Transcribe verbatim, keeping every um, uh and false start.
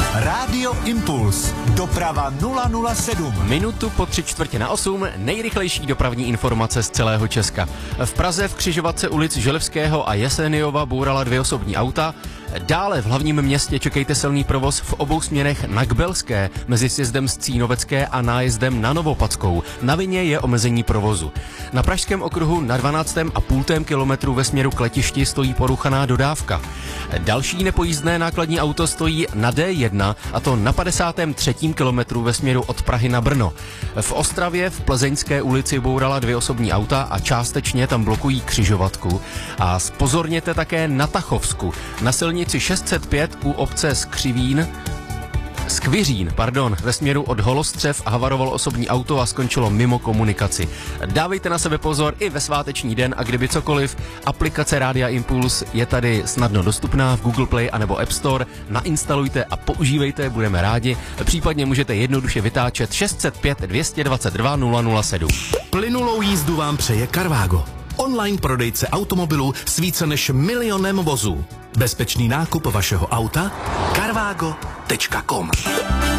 Rádio Impuls. Doprava nula nula sedm. Minutu po tři čtvrtě na osm nejrychlejší dopravní informace z celého Česka. V Praze v křižovatce ulic Želivského a Jeseniova bourala dvě osobní auta. Dále v hlavním městě čekejte silný provoz v obou směrech na Kbelské, mezi sjezdem z Cínovecké a nájezdem na Novopadskou. Na vině je omezení provozu. Na Pražském okruhu na dvanáctém a půl kilometru ve směru k letišti stojí poruchaná dodávka. Další nepojízdné nákladní auto stojí na D jedna, a to na padesátém třetím kilometru ve směru od Prahy na Brno. V Ostravě v Plzeňské ulici bourala dvě osobní auta a částečně tam blokují křižovatku. A spozorněte také na Tachovsku. Na silnici šest set pět u obce Skřivín Skviřín, pardon, ve směru od Holostřev havarovalo osobní auto a skončilo mimo komunikaci. Dávejte na sebe pozor i ve sváteční den a kdyby cokoliv, aplikace Rádia Impuls je tady snadno dostupná v Google Play anebo App Store. Nainstalujte a používejte, budeme rádi. Případně můžete jednoduše vytáčet šest set pět dvě stě dvacet dva nula nula sedm. Plynulou jízdu vám přeje Carvago. Online prodejce automobilů s více než milionem vozů. Bezpečný nákup vašeho auta carvago tečka com.